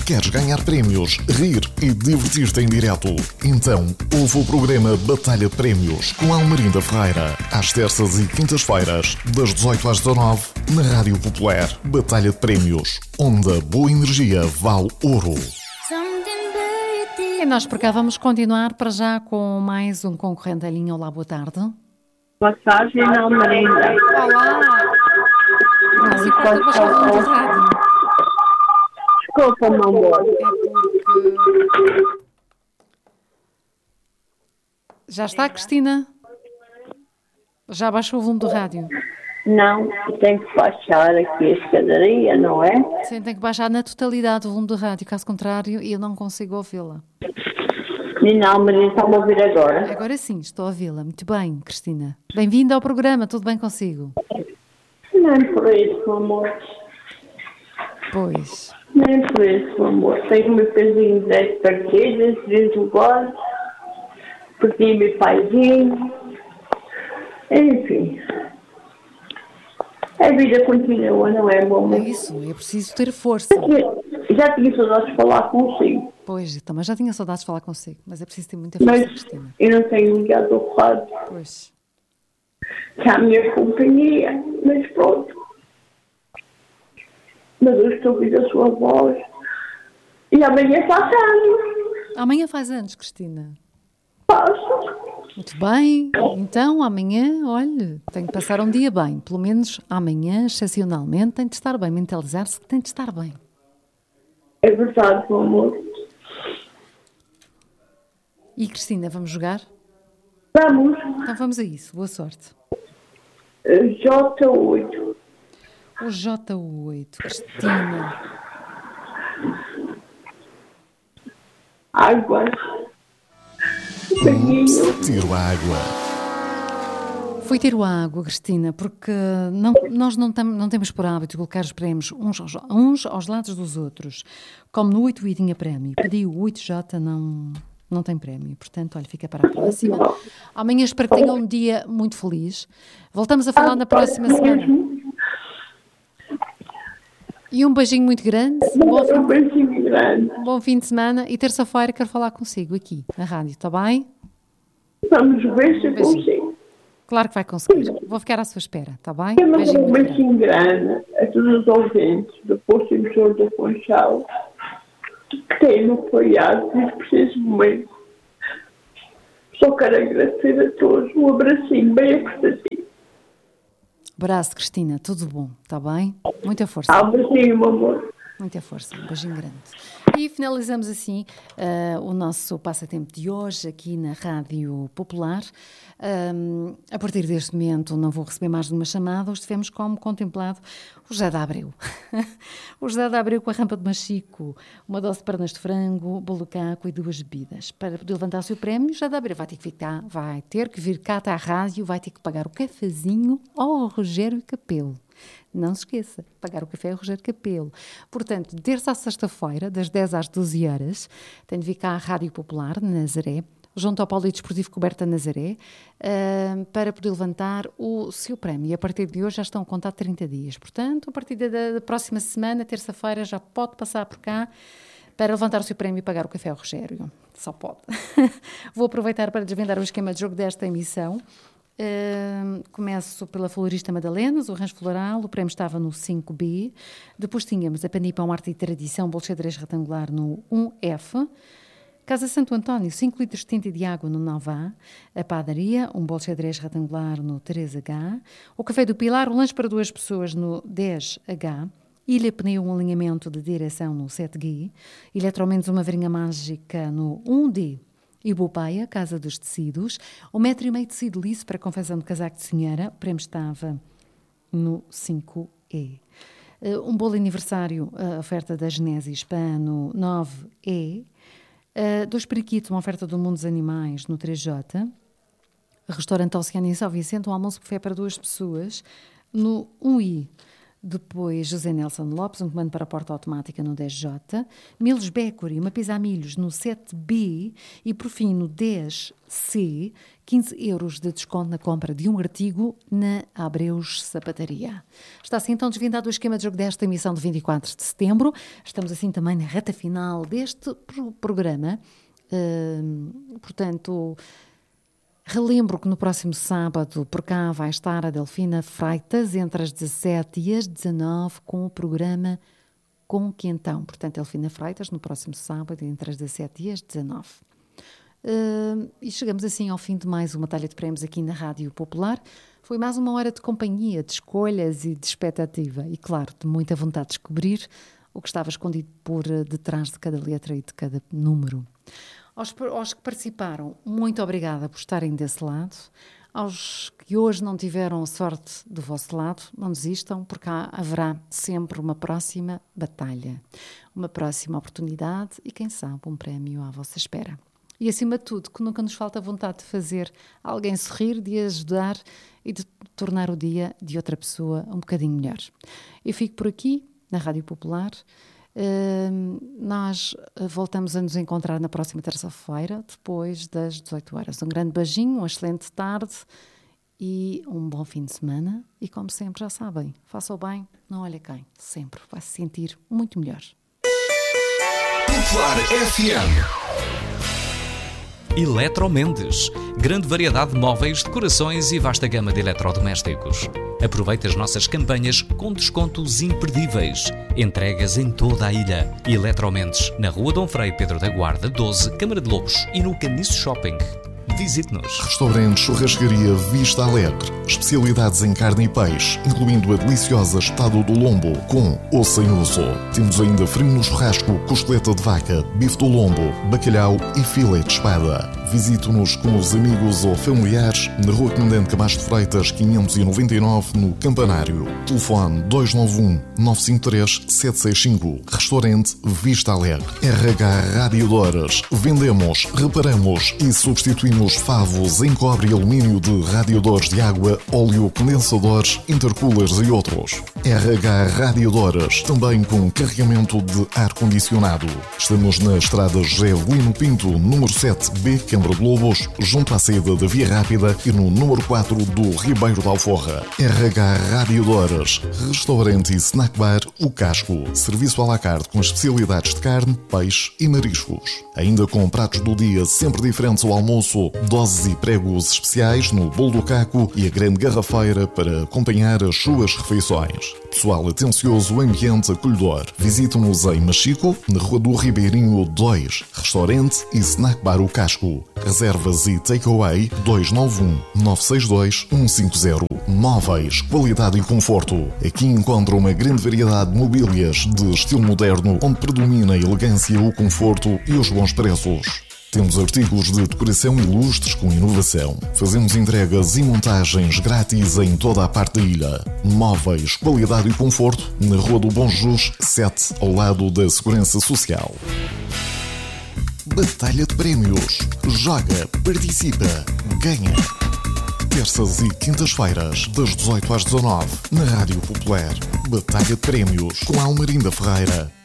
Queres ganhar prémios, rir e divertir-te em direto? Então, ouve o programa Batalha de Prémios com Almerinda Ferreira, às terças e quintas-feiras, das 18 às 19, na Rádio Popular. Batalha de Prémios, onde a boa energia vale ouro. E nós por cá vamos continuar para já com mais um concorrente à linha. Olá, boa tarde. Massagem na Almerinda. Olá! Mas importa que baixar o volume do rádio. Desculpa, meu amor. Já está, Cristina? Já baixou o volume do rádio? Não, tenho que baixar aqui a escadaria, não é? Sim, tem que baixar na totalidade o volume do rádio, caso contrário eu não consigo ouvi-la. Menina Almerinda, está-me a ouvir agora? Agora sim, estou a ouvi-la. Muito bem, Cristina. Bem-vinda ao programa, tudo bem consigo? Nem por isso, meu amor. Pois. Nem por isso, meu amor. Tenho o meu pezinho de 10 partidas, desligado, perdi-me paizinho. Enfim. A vida continua, não é, meu amor? É isso, é preciso ter força. Já tinha saudades de falar consigo. Pois, também já tinha saudades de falar consigo, mas é preciso ter muita força, Mas Cristina. eu não tenho ligado ao rádio. Pois. Está a minha companhia, mas pronto. Mas eu estou a ouvir a sua voz. E amanhã faz anos. Amanhã faz anos, Cristina. Faço. Muito bem, então amanhã, olha, tem que passar um dia bem. Pelo menos amanhã, excepcionalmente, tem de estar bem. Mentalizar-se que tem de estar bem. É verdade, meu amor. E Cristina, vamos jogar? Vamos. Então vamos a isso. Boa sorte. J8. O J8, Cristina. Água. Tiro a água. Foi ter a água, Cristina, porque nós não temos por hábito colocar os prémios uns aos lados dos outros. Como no 8i tinha prémio, pedi o 8J, não tem prémio. Portanto, olha, fica para a próxima. Amanhã espero que tenham um dia muito feliz. Voltamos a falar na próxima semana. E um beijinho muito grande. Um beijinho grande. Um bom fim de semana. E terça-feira quero falar consigo aqui, na rádio, está bem? Vamos ver se eu consigo. Claro que vai conseguir. Vou ficar à sua espera, está bem? Um beijinho grande a todos os ouvintes do Posto Emissor do Funchal que têm-me apoiado neste preciso momento. Só quero agradecer a todos. Um abracinho bem apertadinho. Abraço, Cristina. Tudo bom, está bem? Muita força. Um beijinho, meu amor. Muita força. Um beijinho grande. E finalizamos assim o nosso passatempo de hoje aqui na Rádio Popular. A partir deste momento não vou receber mais de uma chamada. Hoje tivemos como contemplado o José da Abreu. O José da Abreu com a rampa de machico, uma dose de pernas de frango, bolo caco e 2 bebidas. Para poder levantar o seu prémio, o José da Abreu vai ter que vir cá até à rádio, vai ter que pagar o cafezinho ao Rogério Capelo. Não se esqueça, pagar o café ao Rogério Capelo. Portanto, de terça à sexta-feira, das 10 às 12 horas, tem de vir cá à Rádio Popular, na Nazaré, junto ao Polo Desportivo Coberta Nazaré, para poder levantar o seu prémio. E a partir de hoje já estão a contar 30 dias. Portanto, a partir da próxima semana, terça-feira, já pode passar por cá para levantar o seu prémio e pagar o café ao Rogério. Só pode. Vou aproveitar para desvendar o esquema de jogo desta emissão. Começo pela florista Madalenas, o rancho floral, o prémio estava no 5B, depois tínhamos a Panipão Arte e Tradição, bolo xadrez retangular no 1F, Casa Santo António, 5 litros de tinta de água no 9A, a padaria, um bolo xadrez retangular no 3H, o Café do Pilar, um lanche para 2 pessoas no 10H, Ilha Pneu, um alinhamento de direção no 7G, Eletromentos, uma varinha mágica no 1D, Ibopeia, Casa dos Tecidos, 1,5 metro de tecido liso para confecção de casaco de senhora, o prémio estava no 5E. Um bolo aniversário, a oferta da Genesis PAN no 9E. 2 periquitos, uma oferta do Mundo dos Animais no 3J. Restaurante Oceano em São Vicente, um almoço buffet para 2 pessoas no 1I. Depois José Nelson Lopes, um comando para a porta automática no 10J. Milos Bécori, uma pizza a milhos no 7B. E por fim no 10C, 15 euros de desconto na compra de um artigo na Abreus Sapataria. Está assim então desvendado o esquema de jogo desta emissão de 24 de setembro. Estamos assim também na reta final deste programa. Portanto, relembro que no próximo sábado por cá vai estar a Delfina Freitas entre as 17 e as 19 com o programa Com Quentão. Portanto, Delfina Freitas no próximo sábado entre as 17 e as 19. E chegamos assim ao fim de mais uma batalha de prémios aqui na Rádio Popular. Foi mais uma hora de companhia, de escolhas e de expectativa e, claro, de muita vontade de descobrir o que estava escondido por detrás de cada letra e de cada número. Aos que participaram, muito obrigada por estarem desse lado. Aos que hoje não tiveram sorte do vosso lado, não desistam, porque haverá sempre uma próxima batalha, uma próxima oportunidade e, quem sabe, um prémio à vossa espera. E, acima de tudo, que nunca nos falta vontade de fazer alguém sorrir, de ajudar e de tornar o dia de outra pessoa um bocadinho melhor. Eu fico por aqui, na Rádio Popular. Nós voltamos a nos encontrar na próxima terça-feira, depois das 18 horas. Um grande beijinho, uma excelente tarde e um bom fim de semana. E como sempre, já sabem, faça o bem, não olha quem. Sempre vai se sentir muito melhor. Popular FM. Eletromendes. Grande variedade de móveis, decorações e vasta gama de eletrodomésticos. Aproveite as nossas campanhas com descontos imperdíveis. Entregas em toda a ilha. Eletromendes, na Rua Dom Frei Pedro da Guarda, 12, Câmara de Lobos e no Caniço Shopping. Visite-nos. Restaurante Churrascaria Vista Alegre. Especialidades em carne e peixe, incluindo a deliciosa estada do lombo, com ou sem osso. Temos ainda frango no churrasco, costeleta de vaca, bife do lombo, bacalhau e filé de espada. Visite-nos com os amigos ou familiares na Rua Comandante Camacho de Freitas, 599, no Campanário. Telefone 291-953-765. Restaurante Vista Alegre. RH Radiadores. Vendemos, reparamos e substituímos favos em cobre e alumínio de radiadores de água, óleo, condensadores, intercoolers e outros. RH Radiadores, também com carregamento de ar-condicionado. Estamos na Estrada José Lino Pinto, número 7B, Câmara de Lobos, junto à saída da Via Rápida e no número 4 do Ribeiro da Alforra. RH Radiadores, restaurante e snack bar O Casco. Serviço à la carte com especialidades de carne, peixe e mariscos. Ainda com pratos do dia sempre diferentes ao almoço, doses e pregos especiais no bolo do caco e a grande garrafeira para acompanhar as suas refeições. Pessoal atencioso, ambiente acolhedor. Visite-nos em Machico, na Rua do Ribeirinho 2, restaurante e snack bar O Casco. Reservas e takeaway 291-962-150. Móveis, qualidade e conforto. Aqui encontra uma grande variedade de mobílias de estilo moderno, onde predomina a elegância, o conforto e os bons preços. Temos artigos de decoração ilustres com inovação. Fazemos entregas e montagens grátis em toda a parte da ilha. Móveis, qualidade e conforto na Rua do Bom Jesus 7, ao lado da Segurança Social. Batalha de prémios. Joga, participa, ganha. Terças e quintas-feiras, das 18 às 19, na Rádio Popular. Batalha de prémios com Almerinda Ferreira.